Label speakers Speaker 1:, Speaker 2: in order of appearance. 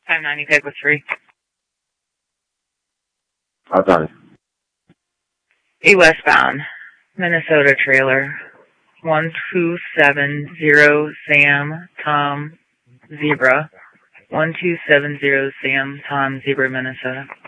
Speaker 1: 590 pick with 3.
Speaker 2: Outside.
Speaker 1: A westbound Minnesota trailer. 1270 Sam Tom Zebra. 1270 Sam Tom Zebra, Minnesota.